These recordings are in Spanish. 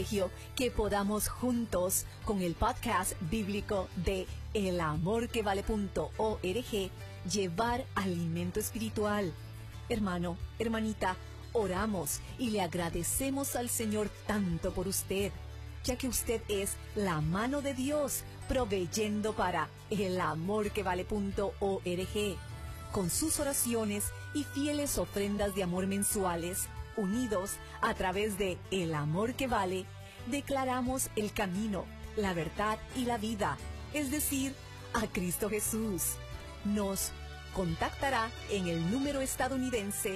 privilegio que podamos juntos con el podcast bíblico de elamorquevale.org llevar alimento espiritual. Hermano, hermanita, oramos y le agradecemos al Señor tanto por usted, ya que usted es la mano de Dios proveyendo para elamorquevale.org. Con sus oraciones y fieles ofrendas de amor mensuales, unidos a través de El Amor que Vale, declaramos el camino, la verdad y la vida, es decir, a Cristo Jesús. Nos contactará en el número estadounidense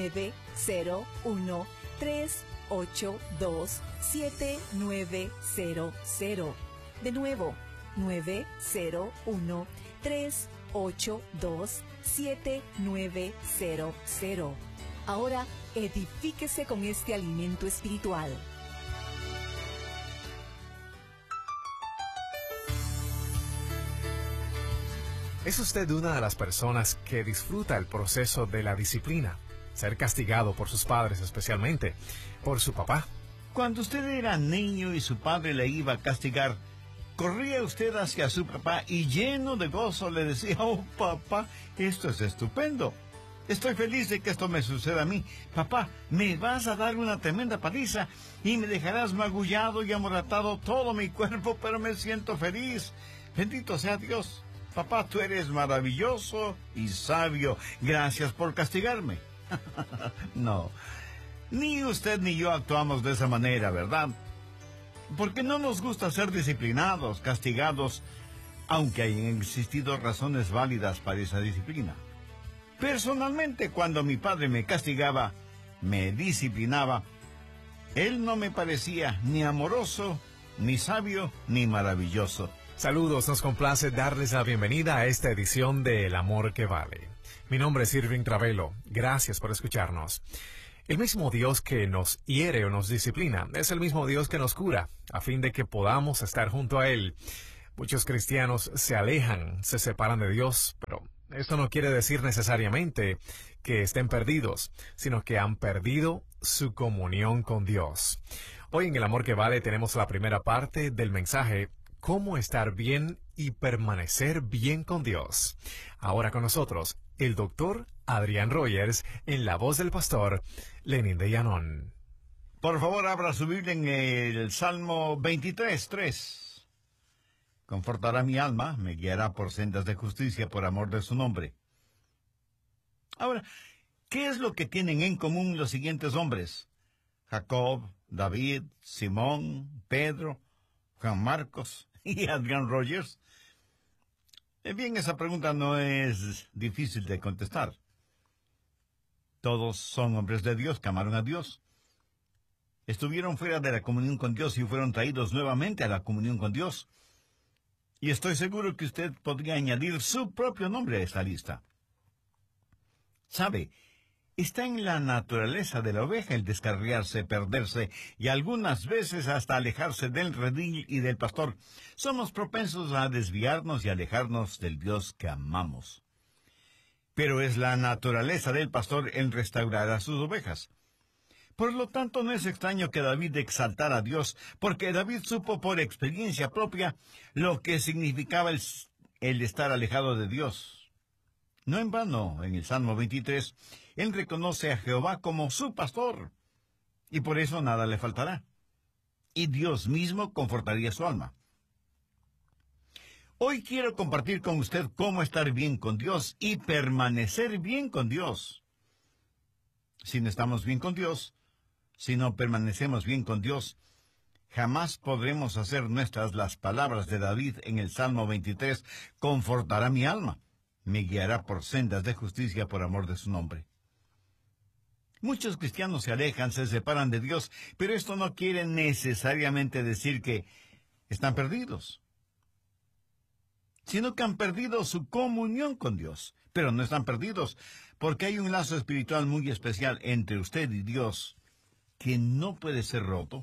901-382-7900. De nuevo, 901-382-7900. Ahora, edifíquese con este alimento espiritual. ¿Es usted una de las personas que disfruta el proceso de la disciplina? Ser castigado por sus padres, especialmente por su papá. Cuando usted era niño y su padre le iba a castigar, corría usted hacia su papá y lleno de gozo le decía: «Oh, papá, esto es estupendo. Estoy feliz de que esto me suceda a mí. Papá, me vas a dar una tremenda paliza y me dejarás magullado y amoratado todo mi cuerpo, pero me siento feliz. Bendito sea Dios. Papá, tú eres maravilloso y sabio. Gracias por castigarme». No, ni usted ni yo actuamos de esa manera, ¿verdad? Porque no nos gusta ser disciplinados, castigados, aunque hayan existido razones válidas para esa disciplina. Personalmente, cuando mi padre me castigaba, me disciplinaba, él no me parecía ni amoroso, ni sabio, ni maravilloso. Saludos, nos complace darles la bienvenida a esta edición de El Amor que Vale. Mi nombre es Irving Travelo. Gracias por escucharnos. El mismo Dios que nos hiere o nos disciplina es el mismo Dios que nos cura, a fin de que podamos estar junto a Él. Muchos cristianos se alejan, se separan de Dios, pero esto no quiere decir necesariamente que estén perdidos, sino que han perdido su comunión con Dios. Hoy en El Amor que Vale tenemos la primera parte del mensaje: cómo estar bien y permanecer bien con Dios. Ahora con nosotros, el doctor Adrián Rogers, en la voz del pastor Lenin de Llanón. Por favor, abra su Biblia en el Salmo 23:3. Confortará mi alma, me guiará por sendas de justicia por amor de su nombre. Ahora, ¿qué es lo que tienen en común los siguientes hombres? Jacob, David, Simón, Pedro, Juan Marcos y Adrián Rogers. Bien, esa pregunta no es difícil de contestar. Todos son hombres de Dios que amaron a Dios. Estuvieron fuera de la comunión con Dios y fueron traídos nuevamente a la comunión con Dios. Y estoy seguro que usted podría añadir su propio nombre a esta lista. ¿Sabe? Está en la naturaleza de la oveja el descarriarse, perderse y algunas veces hasta alejarse del redil y del pastor. Somos propensos a desviarnos y alejarnos del Dios que amamos. Pero es la naturaleza del pastor el restaurar a sus ovejas. Por lo tanto, no es extraño que David exaltara a Dios, porque David supo por experiencia propia lo que significaba el estar alejado de Dios. No en vano, en el Salmo 23, él reconoce a Jehová como su pastor, y por eso nada le faltará. Y Dios mismo confortaría su alma. Hoy quiero compartir con usted cómo estar bien con Dios y permanecer bien con Dios. Si no estamos bien con Dios, si no permanecemos bien con Dios, jamás podremos hacer nuestras las palabras de David en el Salmo 23, confortará mi alma, me guiará por sendas de justicia por amor de su nombre. Muchos cristianos se alejan, se separan de Dios, pero esto no quiere necesariamente decir que están perdidos, sino que han perdido su comunión con Dios. Pero no están perdidos, porque hay un lazo espiritual muy especial entre usted y Dios, que no puede ser roto.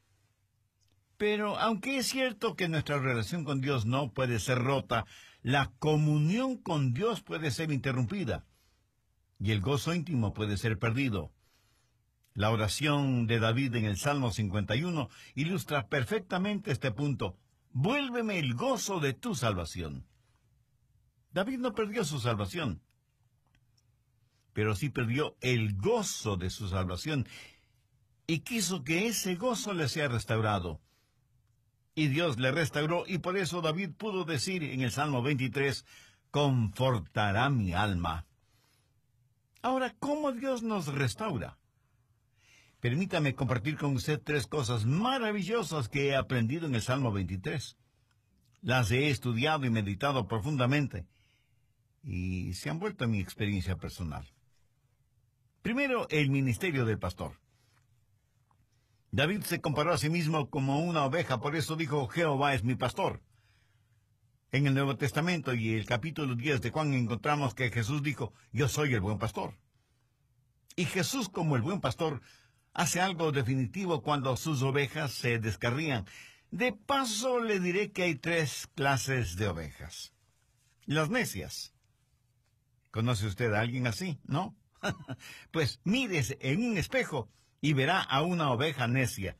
Pero aunque es cierto que nuestra relación con Dios no puede ser rota, la comunión con Dios puede ser interrumpida, y el gozo íntimo puede ser perdido. La oración de David en el Salmo 51 ilustra perfectamente este punto. Vuélveme el gozo de tu salvación. David no perdió su salvación, pero sí perdió el gozo de su salvación y quiso que ese gozo le sea restaurado. Y Dios le restauró, y por eso David pudo decir en el Salmo 23, confortará mi alma. Ahora, ¿cómo Dios nos restaura? Permítame compartir con usted 3 cosas maravillosas que he aprendido en el Salmo 23. Las he estudiado y meditado profundamente, y se han vuelto en mi experiencia personal. Primero, el ministerio del pastor. David se comparó a sí mismo como una oveja, por eso dijo, Jehová es mi pastor. En el Nuevo Testamento y el capítulo 10 de Juan encontramos que Jesús dijo, yo soy el buen pastor. Y Jesús, como el buen pastor, hace algo definitivo cuando sus ovejas se descarrían. De paso, le diré que hay 3 clases de ovejas. Las necias. ¿Conoce usted a alguien así? ¿No? Pues mírese en un espejo y verá a una oveja necia.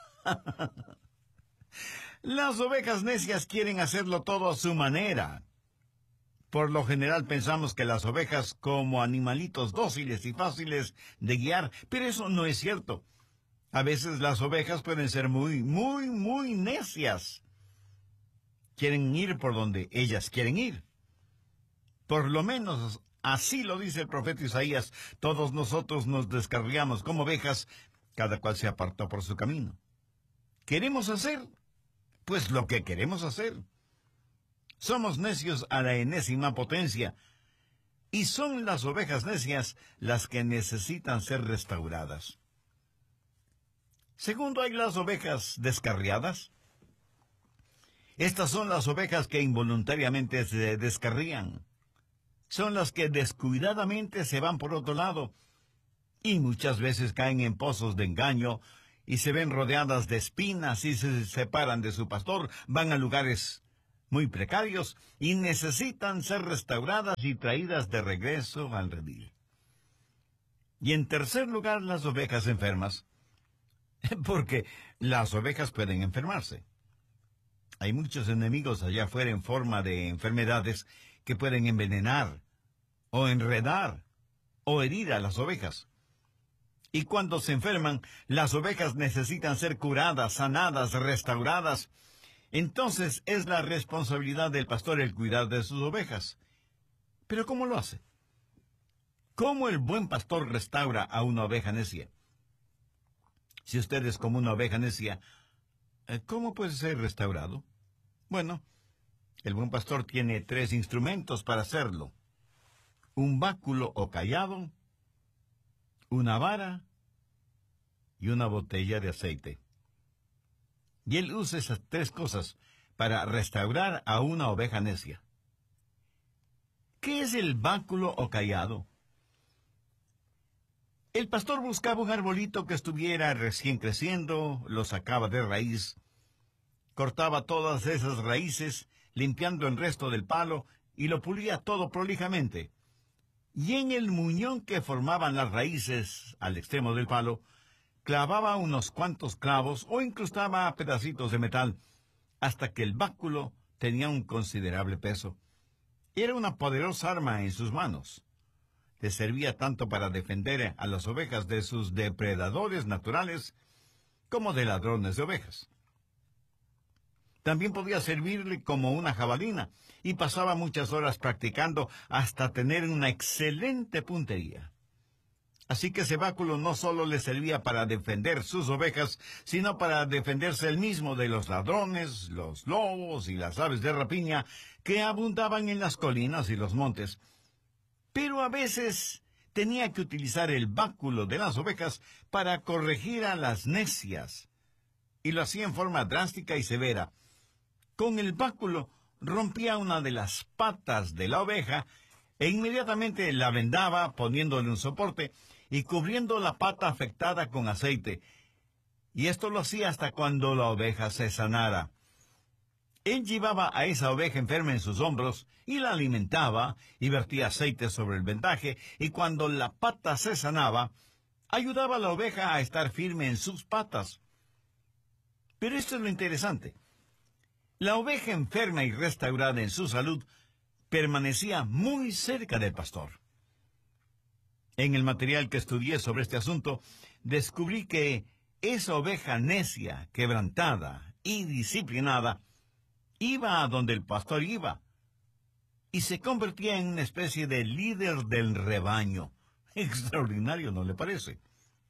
Las ovejas necias quieren hacerlo todo a su manera. Por lo general pensamos que las ovejas como animalitos dóciles y fáciles de guiar, pero eso no es cierto. A veces las ovejas pueden ser muy necias. Quieren ir por donde ellas quieren ir. Por lo menos así lo dice el profeta Isaías. Todos nosotros nos descarriamos como ovejas, cada cual se aparta por su camino. ¿Queremos hacer? Pues lo que queremos hacer. Somos necios a la enésima potencia, y son las ovejas necias las que necesitan ser restauradas. Segundo, hay las ovejas descarriadas. Estas son las ovejas que involuntariamente se descarrían. Son las que descuidadamente se van por otro lado, y muchas veces caen en pozos de engaño, y se ven rodeadas de espinas y se separan de su pastor, van a lugares muy precarios y necesitan ser restauradas y traídas de regreso al redil. Y en tercer lugar, las ovejas enfermas, porque las ovejas pueden enfermarse. Hay muchos enemigos allá afuera en forma de enfermedades que pueden envenenar, o enredar, o herir a las ovejas. Y cuando se enferman, las ovejas necesitan ser curadas, sanadas, restauradas. Entonces es la responsabilidad del pastor el cuidar de sus ovejas. ¿Pero cómo lo hace? ¿Cómo el buen pastor restaura a una oveja necia? Si usted es como una oveja necia, ¿cómo puede ser restaurado? Bueno, el buen pastor tiene 3 instrumentos para hacerlo. Un báculo o cayado, una vara y una botella de aceite. Y él usa esas 3 cosas para restaurar a una oveja necia. ¿Qué es el báculo o cayado? El pastor buscaba un arbolito que estuviera recién creciendo, lo sacaba de raíz, cortaba todas esas raíces, limpiando el resto del palo, y lo pulía todo prolijamente. Y en el muñón que formaban las raíces al extremo del palo, clavaba unos cuantos clavos o incrustaba pedacitos de metal, hasta que el báculo tenía un considerable peso. Era una poderosa arma en sus manos. Le servía tanto para defender a las ovejas de sus depredadores naturales como de ladrones de ovejas. También podía servirle como una jabalina, y pasaba muchas horas practicando hasta tener una excelente puntería. Así que ese báculo no solo le servía para defender sus ovejas, sino para defenderse él mismo de los ladrones, los lobos y las aves de rapiña que abundaban en las colinas y los montes. Pero a veces tenía que utilizar el báculo de las ovejas para corregir a las necias, y lo hacía en forma drástica y severa. Con el báculo rompía una de las patas de la oveja e inmediatamente la vendaba poniéndole un soporte y cubriendo la pata afectada con aceite. Y esto lo hacía hasta cuando la oveja se sanara. Él llevaba a esa oveja enferma en sus hombros y la alimentaba y vertía aceite sobre el vendaje, y cuando la pata se sanaba, Ayudaba a la oveja a estar firme en sus patas. Pero esto es lo interesante. La oveja enferma y restaurada en su salud permanecía muy cerca del pastor. En el material que estudié sobre este asunto, descubrí que esa oveja necia, quebrantada y disciplinada iba a donde el pastor iba y se convertía en una especie de líder del rebaño. Extraordinario, ¿no le parece?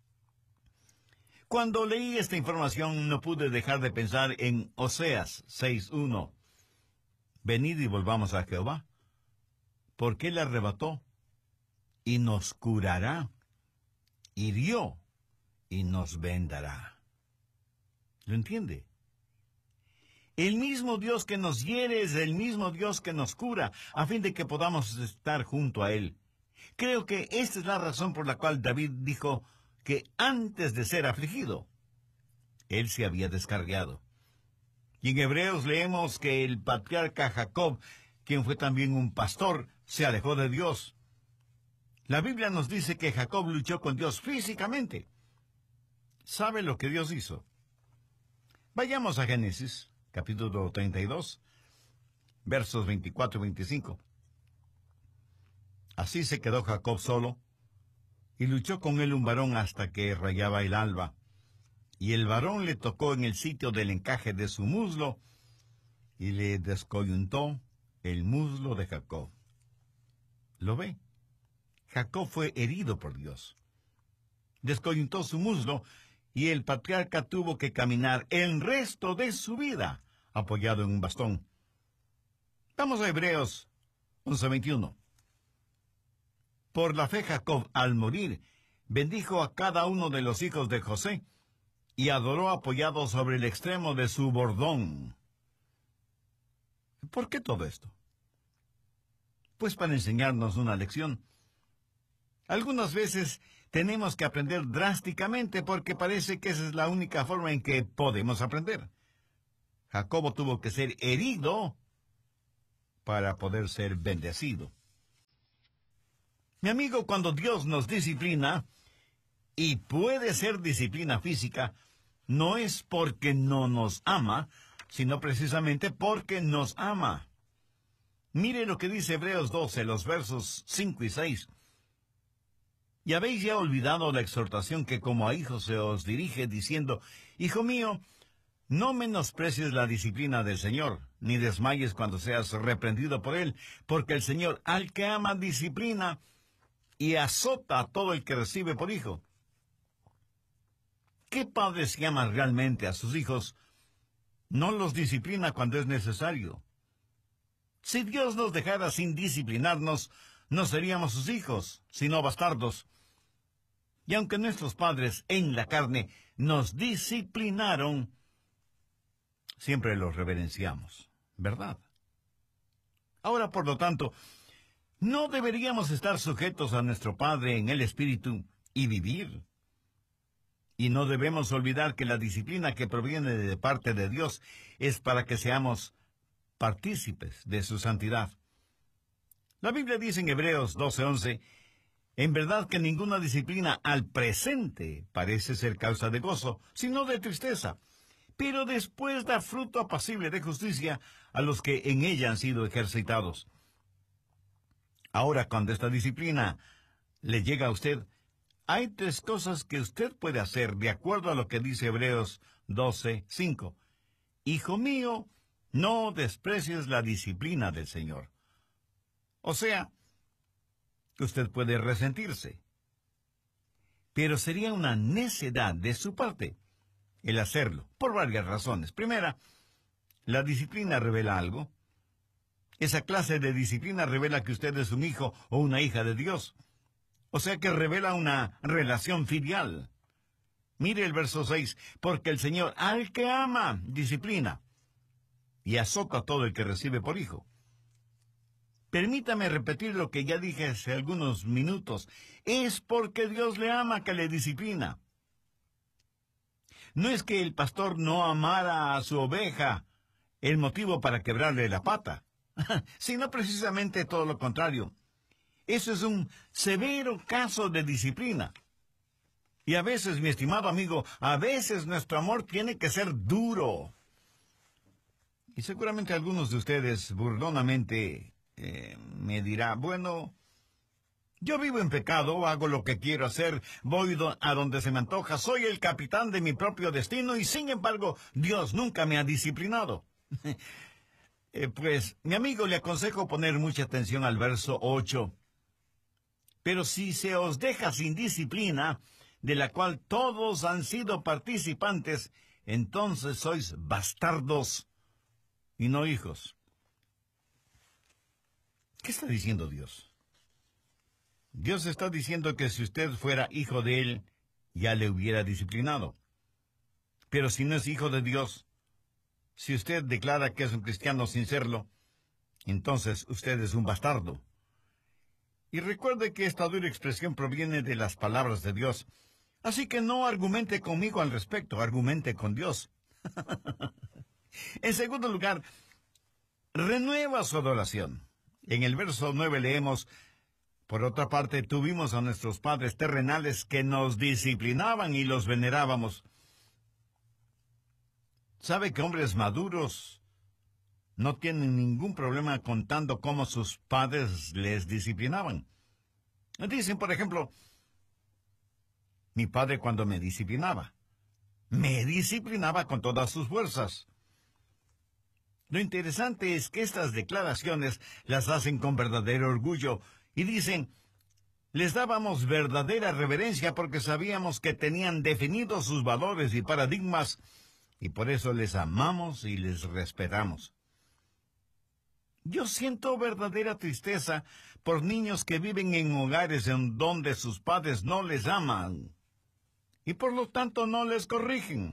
Cuando leí esta información no pude dejar de pensar en Oseas 6:1. Venid y volvamos a Jehová, porque Él arrebató y nos curará, hirió y nos vendará. ¿Lo entiende? El mismo Dios que nos hiere es el mismo Dios que nos cura, a fin de que podamos estar junto a Él. Creo que esta es la razón por la cual David dijo que antes de ser afligido, Él se había descarriado. Y en Hebreos leemos que el patriarca Jacob, quien fue también un pastor, se alejó de Dios. La Biblia nos dice que Jacob luchó con Dios físicamente. ¿Sabe lo que Dios hizo? Vayamos a Génesis, capítulo 32, versos 24 y 25. Así se quedó Jacob solo, y luchó con él un varón hasta que rayaba el alba. Y el varón le tocó en el sitio del encaje de su muslo, y le descoyuntó el muslo de Jacob. ¿Lo ve? Jacob fue herido por Dios. Descoyuntó su muslo, y el patriarca tuvo que caminar el resto de su vida apoyado en un bastón. Vamos a Hebreos 11:21. Por la fe Jacob, al morir, bendijo a cada uno de los hijos de José, y adoró apoyado sobre el extremo de su bordón. ¿Por qué todo esto? Pues para enseñarnos una lección. Algunas veces tenemos que aprender drásticamente porque parece que esa es la única forma en que podemos aprender. Jacobo tuvo que ser herido para poder ser bendecido. Mi amigo, cuando Dios nos disciplina, y puede ser disciplina física, no es porque no nos ama, sino precisamente porque nos ama. Mire lo que dice Hebreos 12, los versos 5 y 6. Y habéis ya olvidado la exhortación que como a hijos se os dirige, diciendo, Hijo mío, no menosprecies la disciplina del Señor, ni desmayes cuando seas reprendido por Él, porque el Señor al que ama disciplina y azota a todo el que recibe por hijo. ¿Qué padre si ama realmente a sus hijos no los disciplina cuando es necesario? Si Dios nos dejara sin disciplinarnos, no seríamos sus hijos, sino bastardos. Y aunque nuestros padres en la carne nos disciplinaron, siempre los reverenciamos, ¿verdad? Ahora, por lo tanto, no deberíamos estar sujetos a nuestro Padre en el Espíritu y vivir. Y no debemos olvidar que la disciplina que proviene de parte de Dios es para que seamos partícipes de su santidad. La Biblia dice en Hebreos 12:11, en verdad que ninguna disciplina al presente parece ser causa de gozo, sino de tristeza, pero después da fruto apacible de justicia a los que en ella han sido ejercitados. Ahora, cuando esta disciplina le llega a usted, hay 3 cosas que usted puede hacer de acuerdo a lo que dice Hebreos 12:5. Hijo mío, no desprecies la disciplina del Señor. O sea, usted puede resentirse, pero sería una necedad de su parte el hacerlo, por varias razones. Primera, la disciplina revela algo. Esa clase de disciplina revela que usted es un hijo o una hija de Dios. O sea que revela una relación filial. Mire el verso 6, porque el Señor al que ama disciplina y azota a todo el que recibe por hijo. Permítame repetir lo que ya dije hace algunos minutos. Es porque Dios le ama que le disciplina. No es que el pastor no amara a su oveja, el motivo para quebrarle la pata, sino precisamente todo lo contrario. Eso es un severo caso de disciplina. Y a veces, mi estimado amigo, a veces nuestro amor tiene que ser duro. Y seguramente algunos de ustedes burlonamente me dirá, bueno, yo vivo en pecado, hago lo que quiero hacer, voy a donde se me antoja, soy el capitán de mi propio destino y sin embargo Dios nunca me ha disciplinado. Pues, mi amigo, le aconsejo poner mucha atención al verso 8. Pero si se os deja sin disciplina, de la cual todos han sido participantes, entonces sois bastardos y no hijos. ¿Qué está diciendo Dios? Dios está diciendo que si usted fuera hijo de Él, ya le hubiera disciplinado. Pero si no es hijo de Dios, si usted declara que es un cristiano sin serlo, entonces usted es un bastardo. Y recuerde que esta dura expresión proviene de las palabras de Dios. Así que no argumente conmigo al respecto, argumente con Dios. En segundo lugar, renueva su adoración. En el verso 9 leemos, por otra parte, tuvimos a nuestros padres terrenales que nos disciplinaban y los venerábamos. ¿Sabe que hombres maduros no tienen ningún problema contando cómo sus padres les disciplinaban? Dicen, por ejemplo, mi padre cuando me disciplinaba con todas sus fuerzas. Lo interesante es que estas declaraciones las hacen con verdadero orgullo y dicen, les dábamos verdadera reverencia porque sabíamos que tenían definidos sus valores y paradigmas y por eso les amamos y les respetamos. Yo siento verdadera tristeza por niños que viven en hogares en donde sus padres no les aman y por lo tanto no les corrigen.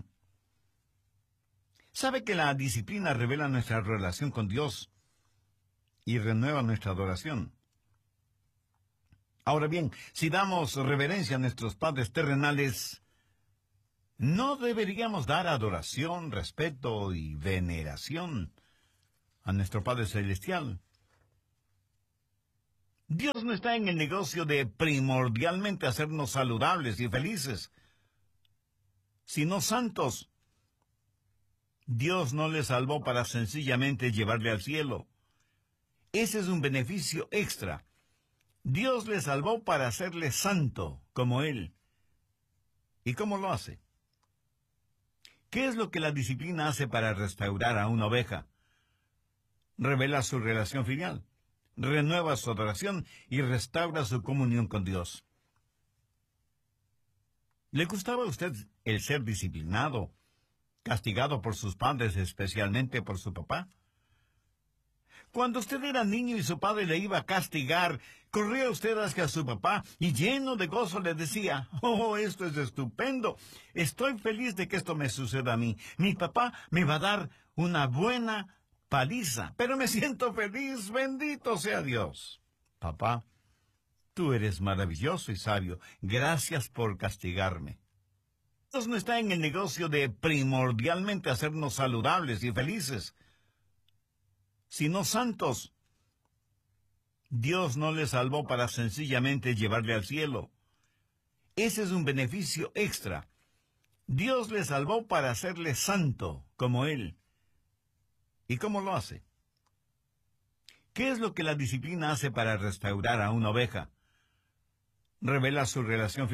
¿Sabe que la disciplina revela nuestra relación con Dios y renueva nuestra adoración? Ahora bien, si damos reverencia a nuestros padres terrenales, ¿no deberíamos dar adoración, respeto y veneración a nuestro Padre Celestial? Dios no está en el negocio de primordialmente hacernos saludables y felices, sino santos. Dios no le salvó para sencillamente llevarle al cielo. Ese es un beneficio extra. Dios le salvó para hacerle santo como Él. ¿Y cómo lo hace? ¿Qué es lo que la disciplina hace para restaurar a una oveja? Revela su relación filial, renueva su adoración y restaura su comunión con Dios. ¿Le gustaba a usted el ser disciplinado, castigado por sus padres, especialmente por su papá? Cuando usted era niño y su padre le iba a castigar, corría usted hacia su papá y lleno de gozo le decía, «Oh, esto es estupendo, estoy feliz de que esto me suceda a mí. Mi papá me va a dar una buena paliza, pero me siento feliz, bendito sea Dios». Papá, tú eres maravilloso y sabio, gracias por castigarme. Dios no está en el negocio de primordialmente hacernos saludables y felices, sino santos. Dios no le salvó para sencillamente llevarle al cielo. Ese es un beneficio extra. Dios le salvó para hacerle santo como Él. ¿Y cómo lo hace? ¿Qué es lo que la disciplina hace para restaurar a una oveja? Revela su relación